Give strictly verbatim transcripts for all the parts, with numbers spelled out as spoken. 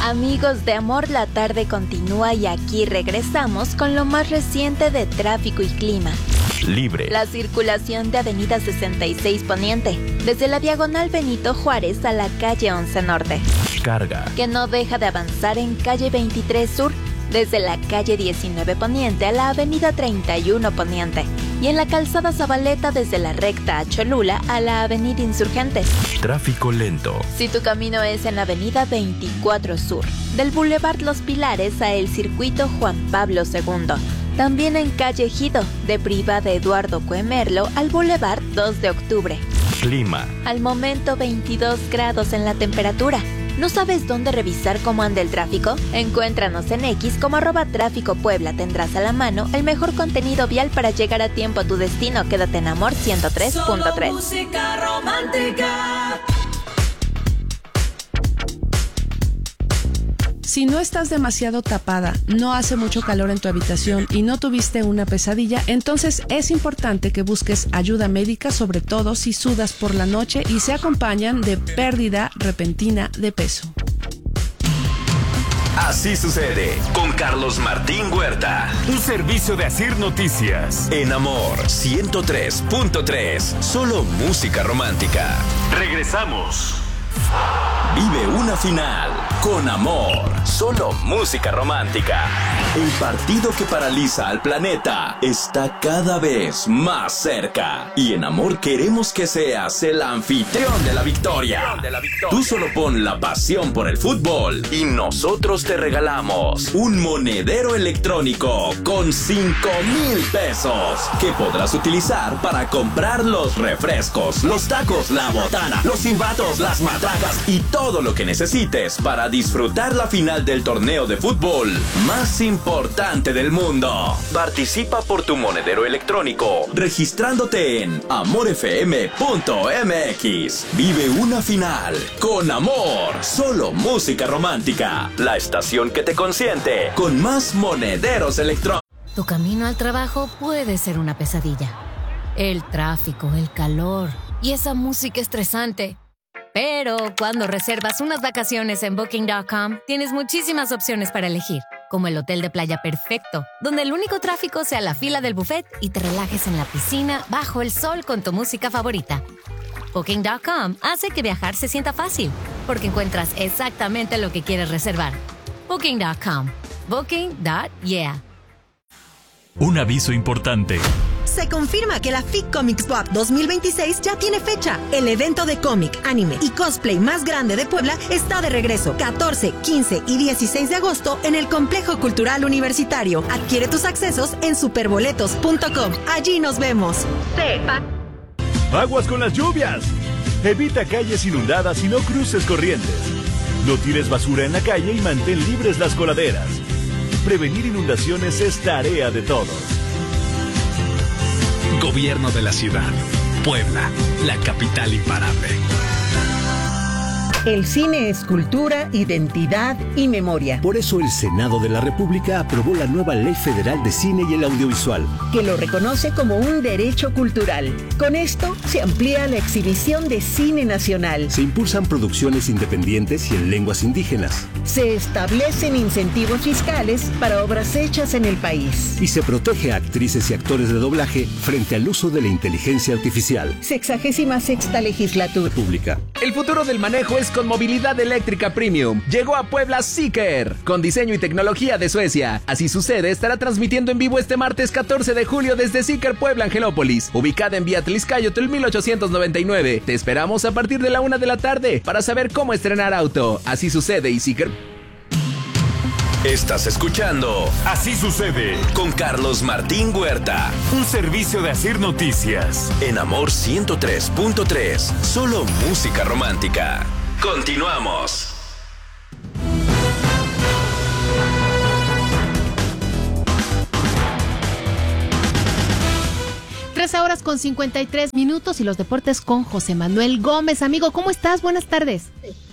Amigos de Amor, la tarde continúa y aquí regresamos con lo más reciente de tráfico y clima. Libre. La circulación de Avenida sesenta y seis Poniente, desde la Diagonal Benito Juárez a la calle once Norte. Carga. Que no deja de avanzar en calle veintitrés Sur, desde la calle diecinueve Poniente a la Avenida treinta y uno Poniente. Y en la calzada Zabaleta desde la recta a Cholula a la Avenida Insurgentes. Tráfico lento. Si tu camino es en la Avenida veinticuatro Sur, del Boulevard Los Pilares a el Circuito Juan Pablo segundo. También en calle Ejido, de Privada Eduardo Coemerlo al Boulevard dos de Octubre. Clima. Al momento veintidós grados en la temperatura. ¿No sabes dónde revisar cómo anda el tráfico? Encuéntranos en X como arroba tráfico Puebla. Tendrás a la mano el mejor contenido vial para llegar a tiempo a tu destino. Quédate en Amor ciento tres punto tres. Solo música romántica. Si no estás demasiado tapada, no hace mucho calor en tu habitación y no tuviste una pesadilla, entonces es importante que busques ayuda médica, sobre todo si sudas por la noche y se acompañan de pérdida repentina de peso. Así sucede con Carlos Martín Huerta. Un servicio de Asir Noticias. En Amor ciento tres punto tres. Solo música romántica. Regresamos. Vive una final con Amor. Solo música romántica. El partido que paraliza al planeta está cada vez más cerca. Y en Amor queremos que seas el anfitrión de la victoria. Tú solo pon la pasión por el fútbol y nosotros te regalamos un monedero electrónico con cinco mil pesos que podrás utilizar para comprar los refrescos, los tacos, la botana, los silbatos, las matracas y todo lo que necesites para disfrutar la final del torneo de fútbol más importante del mundo. Participa por tu monedero electrónico registrándote en amor f m punto m x. Vive una final con Amor. Solo música romántica. La estación que te consiente con más monederos electrónicos. Tu camino al trabajo puede ser una pesadilla. El tráfico, el calor y esa música estresante. Pero cuando reservas unas vacaciones en Booking punto com, tienes muchísimas opciones para elegir, como el hotel de playa perfecto, donde el único tráfico sea la fila del buffet y te relajes en la piscina bajo el sol con tu música favorita. Booking punto com hace que viajar se sienta fácil, porque encuentras exactamente lo que quieres reservar. Booking punto com. Booking punto yeah. Un aviso importante. Se confirma que la F I C Comics Swap dos mil veintiséis ya tiene fecha. El evento de cómic, anime y cosplay más grande de Puebla está de regreso. catorce, quince y dieciséis de agosto en el Complejo Cultural Universitario. Adquiere tus accesos en superboletos punto com. Allí nos vemos. Sepa. Aguas con las lluvias. Evita calles inundadas y no cruces corrientes. No tires basura en la calle y mantén libres las coladeras. Prevenir inundaciones es tarea de todos. Gobierno de la ciudad. Puebla, la capital imparable. El cine es cultura, identidad y memoria. Por eso el Senado de la República aprobó la nueva Ley Federal de Cine y el Audiovisual, que lo reconoce como un derecho cultural. Con esto se amplía la exhibición de cine nacional. Se impulsan producciones independientes y en lenguas indígenas. Se establecen incentivos fiscales para obras hechas en el país. Y se protege a actrices y actores de doblaje frente al uso de la inteligencia artificial. Sexagésima sexta legislatura. Pública. El futuro del manejo es con movilidad eléctrica premium. Llegó a Puebla Zeekr, con diseño y tecnología de Suecia. Así sucede, estará transmitiendo en vivo este martes catorce de julio desde Zeekr Puebla, Angelópolis, ubicada en vía Tliscayotl mil ochocientos noventa y nueve. Te esperamos a partir de la una de la tarde para saber cómo estrenar auto. Así sucede y Zeekr. Estás escuchando Así sucede con Carlos Martín Huerta. Un servicio de Asir Noticias. En Amor ciento tres punto tres. Solo música romántica. Continuamos. trece horas con cincuenta y tres minutos y los deportes con José Manuel Gómez. Amigo, ¿cómo estás? Buenas tardes.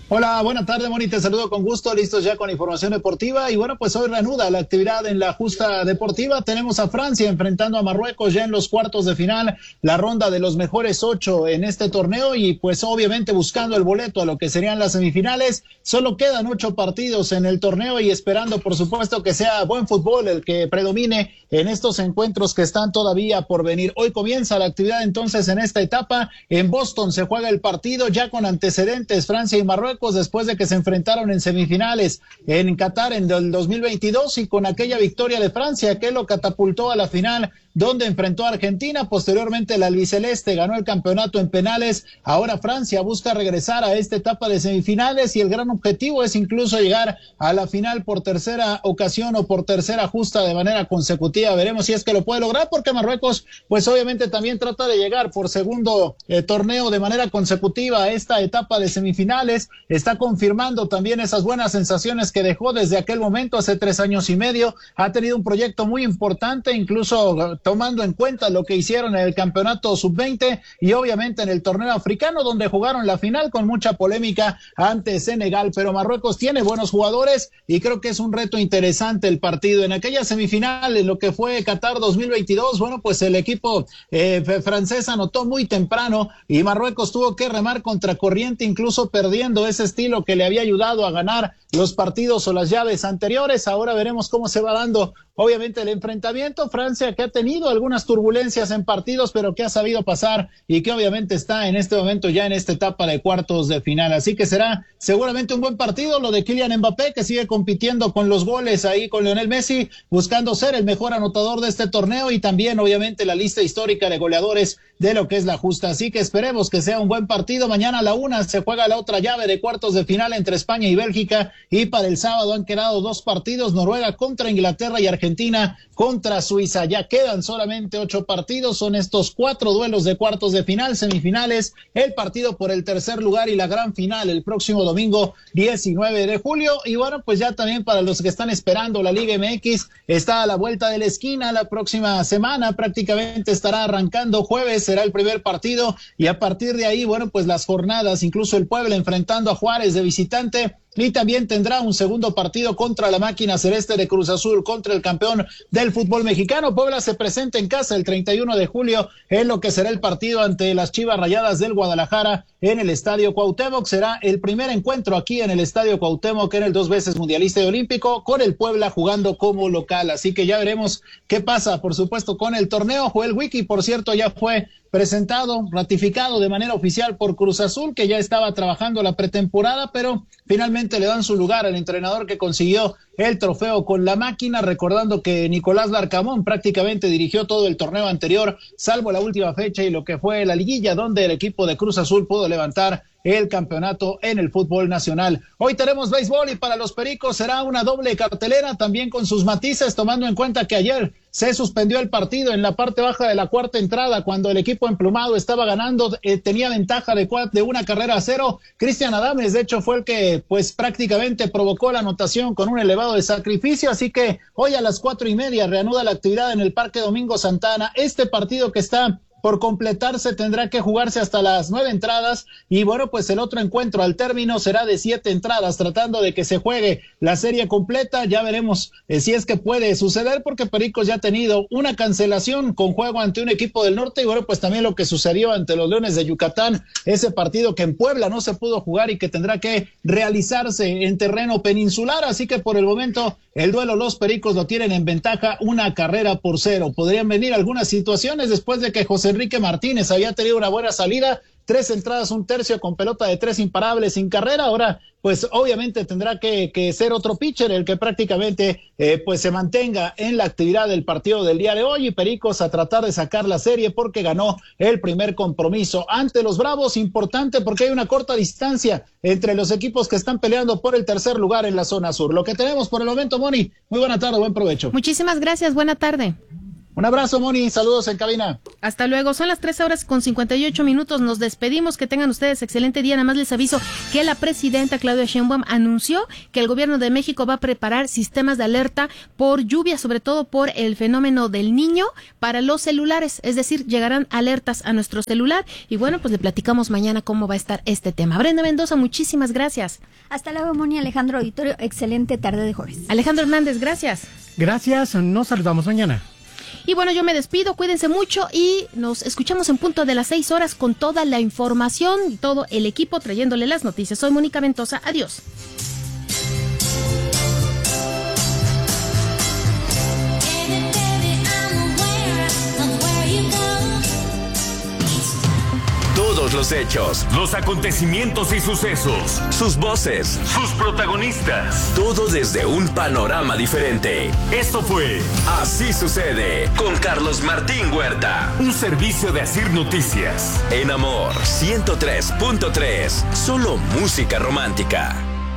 Hola, buena tarde, Moni, te saludo con gusto, listos ya con información deportiva y bueno, pues hoy reanuda la actividad en la justa deportiva. Tenemos a Francia enfrentando a Marruecos ya en los cuartos de final, la ronda de los mejores ocho en este torneo y pues obviamente buscando el boleto a lo que serían las semifinales. Solo quedan ocho partidos en el torneo y esperando por supuesto que sea buen fútbol el que predomine en estos encuentros que están todavía por venir. Hoy comienza la actividad entonces en esta etapa. En Boston se juega el partido ya con antecedentes Francia y Marruecos, después de que se enfrentaron en semifinales en Qatar en el dos mil veintidós y con aquella victoria de Francia que lo catapultó a la final donde enfrentó a Argentina. Posteriormente el albiceleste ganó el campeonato en penales. Ahora Francia busca regresar a esta etapa de semifinales y el gran objetivo es incluso llegar a la final por tercera ocasión o por tercera justa de manera consecutiva. Veremos si es que lo puede lograr, porque Marruecos pues obviamente también trata de llegar por segundo eh, torneo de manera consecutiva a esta etapa de semifinales. Está confirmando también esas buenas sensaciones que dejó desde aquel momento hace tres años y medio. Ha tenido un proyecto muy importante, incluso tomando en cuenta lo que hicieron en el campeonato sub veinte y obviamente en el torneo africano donde jugaron la final con mucha polémica ante Senegal, pero Marruecos tiene buenos jugadores y creo que es un reto interesante el partido. En aquella semifinal, en lo que fue Qatar dos mil veintidós, bueno, pues el equipo eh, francés anotó muy temprano y Marruecos tuvo que remar contracorriente, incluso perdiendo ese estilo que le había ayudado a ganar los partidos o las llaves anteriores. Ahora veremos cómo se va dando obviamente el enfrentamiento. Francia, que ha tenido algunas turbulencias en partidos, pero que ha sabido pasar y que obviamente está en este momento ya en esta etapa de cuartos de final. Así que será seguramente un buen partido. Lo de Kylian Mbappé, que sigue compitiendo con los goles ahí con Lionel Messi, buscando ser el mejor anotador de este torneo y también obviamente la lista histórica de goleadores de lo que es la justa. Así que esperemos que sea un buen partido. Mañana a la una se juega la otra llave de cuartos de final entre España y Bélgica y para el sábado han quedado dos partidos: Noruega contra Inglaterra y Argentina contra Suiza. Ya quedan solamente ocho partidos, son estos cuatro duelos de cuartos de final, semifinales, el partido por el tercer lugar y la gran final el próximo domingo diecinueve de julio. Y bueno, pues ya también para los que están esperando la Liga M X, está a la vuelta de la esquina. La próxima semana prácticamente estará arrancando, jueves será el primer partido y a partir de ahí, bueno, pues las jornadas, incluso el Puebla enfrentando a Juárez de visitante, y también tendrá un segundo partido contra la máquina celeste de Cruz Azul, contra el campeón del fútbol mexicano. Puebla se presenta en casa el treinta y uno de julio en lo que será el partido ante las Chivas Rayadas del Guadalajara en el Estadio Cuauhtémoc. Será el primer encuentro aquí en el Estadio Cuauhtémoc, en el dos veces mundialista y olímpico, con el Puebla jugando como local. Así que ya veremos qué pasa, por supuesto, con el torneo. Joel Wiki, por cierto, ya fue presentado, ratificado de manera oficial por Cruz Azul, que ya estaba trabajando la pretemporada, pero finalmente le dan su lugar al entrenador que consiguió el trofeo con la máquina, recordando que Nicolás Larcamón prácticamente dirigió todo el torneo anterior, salvo la última fecha y lo que fue la liguilla, donde el equipo de Cruz Azul pudo levantar el campeonato en el fútbol nacional. Hoy tenemos béisbol y para los Pericos será una doble cartelera, también con sus matices, tomando en cuenta que ayer se suspendió el partido en la parte baja de la cuarta entrada cuando el equipo emplumado estaba ganando, eh, tenía ventaja de, de una carrera a cero. Cristian Adames, de hecho, fue el que pues prácticamente provocó la anotación con un elevado de sacrificio, así que hoy a las cuatro y media reanuda la actividad en el Parque Domingo Santana. Este partido que está por completarse tendrá que jugarse hasta las nueve entradas y bueno, pues el otro encuentro al término será de siete entradas, tratando de que se juegue la serie completa. Ya veremos eh, si es que puede suceder, porque Pericos ya ha tenido una cancelación con juego ante un equipo del norte y bueno, pues también lo que sucedió ante los Leones de Yucatán, ese partido que en Puebla no se pudo jugar y que tendrá que realizarse en terreno peninsular. Así que por el momento el duelo los Pericos lo tienen en ventaja, una carrera por cero. Podrían venir algunas situaciones después de que José Enrique Martínez había tenido una buena salida, tres entradas, un tercio con pelota de tres imparables sin carrera. Ahora pues obviamente tendrá que, que ser otro pitcher el que prácticamente eh, pues se mantenga en la actividad del partido del día de hoy, y Pericos a tratar de sacar la serie porque ganó el primer compromiso ante los Bravos. Importante porque hay una corta distancia entre los equipos que están peleando por el tercer lugar en la zona sur. Lo que tenemos por el momento, Moni. Muy buena tarde, buen provecho. Muchísimas gracias, buena tarde. Un abrazo, Moni, saludos en cabina. Hasta luego, son las tres horas con cincuenta y ocho minutos, nos despedimos, que tengan ustedes excelente día. Nada más les aviso que la presidenta Claudia Sheinbaum anunció que el gobierno de México va a preparar sistemas de alerta por lluvia, sobre todo por el fenómeno del Niño, para los celulares, es decir, llegarán alertas a nuestro celular y bueno, pues le platicamos mañana cómo va a estar este tema. Brenda Mendoza, muchísimas gracias. Hasta luego, Moni, Alejandro Auditorio, excelente tarde de jueves. Alejandro Hernández, gracias. Gracias, nos saludamos mañana. Y bueno, yo me despido, cuídense mucho y nos escuchamos en punto de las seis horas con toda la información y todo el equipo trayéndole las noticias. Soy Mónica Ventosa, adiós. Todos los hechos, los acontecimientos y sucesos, sus voces, sus protagonistas, todo desde un panorama diferente. Esto fue Así Sucede con Carlos Martín Huerta, un servicio de Asir Noticias. En Amor ciento tres punto tres, solo música romántica.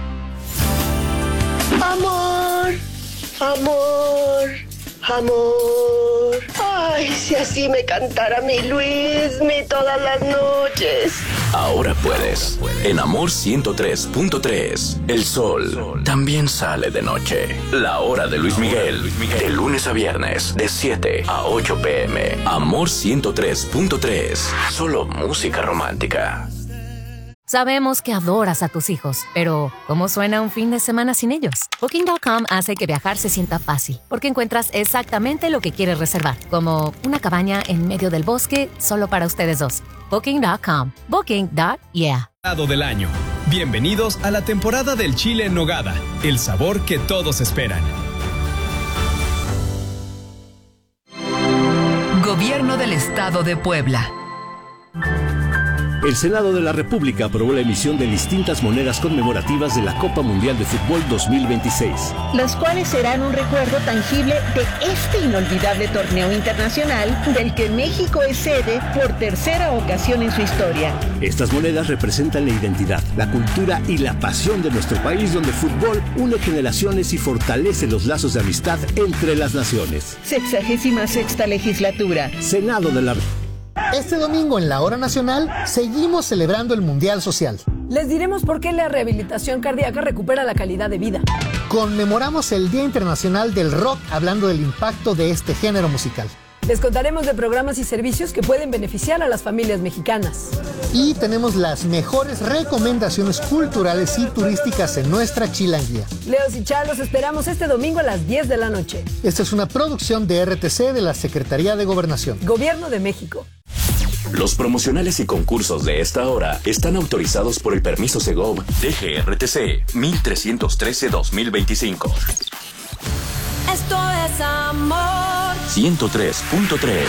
Amor, amor, amor. Ay, si así me cantara mi Luismi todas las noches. Ahora puedes. En Amor ciento tres punto tres, el sol también sale de noche. La hora de Luis Miguel, de lunes a viernes, de siete a ocho pm. Amor ciento tres punto tres, solo música romántica. Sabemos que adoras a tus hijos, pero ¿cómo suena un fin de semana sin ellos? Booking punto com hace que viajar se sienta fácil, porque encuentras exactamente lo que quieres reservar, como una cabaña en medio del bosque solo para ustedes dos. Booking punto com. Booking. Yeah. Del año. Bienvenidos a la temporada del chile en nogada, el sabor que todos esperan. Gobierno del Estado de Puebla. El Senado de la República aprobó la emisión de distintas monedas conmemorativas de la Copa Mundial de Fútbol dos mil veintiséis. Las cuales serán un recuerdo tangible de este inolvidable torneo internacional del que México es sede por tercera ocasión en su historia. Estas monedas representan la identidad, la cultura y la pasión de nuestro país, donde el fútbol une generaciones y fortalece los lazos de amistad entre las naciones. Sexagésima sexta legislatura. Senado de la República. Este domingo en la Hora Nacional seguimos celebrando el Mundial Social. Les diremos por qué la rehabilitación cardíaca recupera la calidad de vida. Conmemoramos el Día Internacional del Rock hablando del impacto de este género musical. Les contaremos de programas y servicios que pueden beneficiar a las familias mexicanas. Y tenemos las mejores recomendaciones culturales y turísticas en nuestra chilanguía. Leos y Chá, los esperamos este domingo a las diez de la noche. Esta es una producción de R T C de la Secretaría de Gobernación. Gobierno de México. Los promocionales y concursos de esta hora están autorizados por el permiso Segov D G R T C mil trescientos trece guión dos mil veinticinco. Esto es Amor ciento tres punto tres.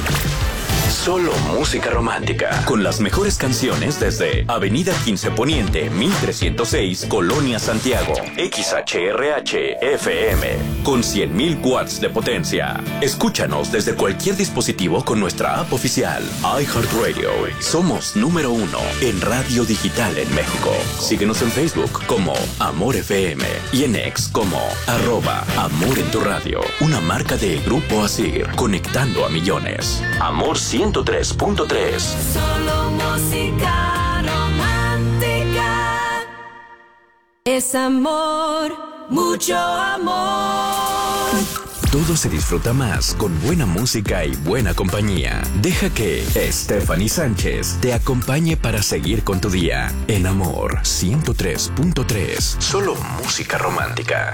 Solo música romántica, con las mejores canciones desde Avenida quince Poniente, mil trescientos seis, Colonia Santiago, X H R H F M, con cien mil watts de potencia. Escúchanos desde cualquier dispositivo con nuestra app oficial, iHeartRadio. Somos número uno en radio digital en México. Síguenos en Facebook como Amor F M y en X como arroba Amor en tu radio, una marca de Grupo Asir, conectando a millones. Amor ciento tres punto tres. Solo música romántica. Es amor, mucho amor. Todo se disfruta más con buena música y buena compañía. Deja que Stephanie Sánchez te acompañe para seguir con tu día. En Amor ciento tres punto tres. Solo música romántica.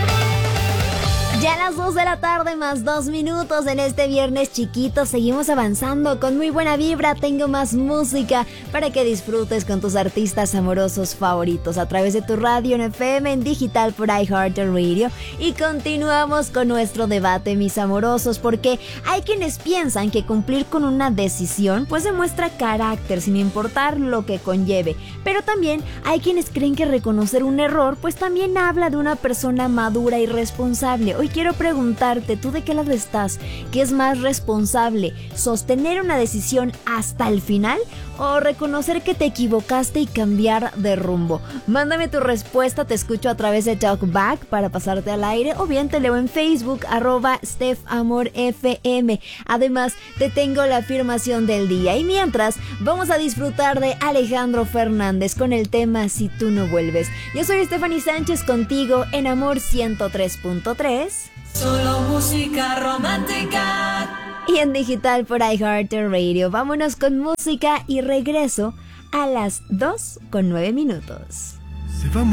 Ya a las dos de la tarde más dos minutos en este viernes chiquito. Seguimos avanzando con muy buena vibra. Tengo más música para que disfrutes con tus artistas amorosos favoritos a través de tu radio en F M, en digital por iHeartRadio. Y continuamos con nuestro debate, mis amorosos, porque hay quienes piensan que cumplir con una decisión pues demuestra carácter sin importar lo que conlleve. Pero también hay quienes creen que reconocer un error pues también habla de una persona madura y responsable. Oye, hoy quiero preguntarte, ¿tú de qué lado estás? ¿Qué es más responsable? ¿Sostener una decisión hasta el final o reconocer que te equivocaste y cambiar de rumbo? Mándame tu respuesta, te escucho a través de Talkback para pasarte al aire o bien te leo en Facebook, arroba StephAmorFM. Además, te tengo la afirmación del día y mientras vamos a disfrutar de Alejandro Fernández con el tema Si tú no vuelves. Yo soy Stephanie Sánchez contigo en Amor ciento tres punto tres. Solo música romántica. Y en digital por iHeartRadio. Vámonos con música y regreso a las dos con nueve minutos. Se va